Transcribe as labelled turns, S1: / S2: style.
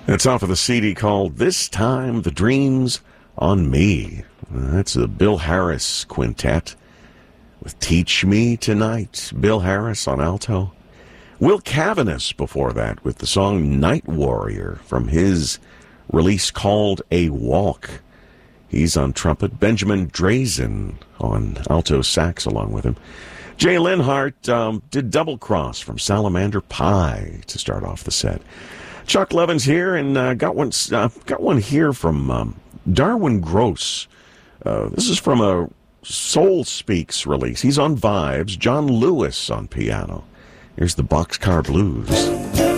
S1: It's off of the CD called This Time the Dream's on Me. That's a Bill Harris quintet with Teach Me Tonight. Bill Harris on alto. Will Cavanis before that with the song Night Warrior from his release called A Walk. He's on trumpet. Benjamin Drazen on alto sax along with him. Jay Linhart did Double Cross from Salamander Pie to start off the set. Chuck Levins here, and got one here from Darwin Gross. This is from a Soul Speaks release. He's on vibes. John Lewis on piano. Here's the Boxcar Blues.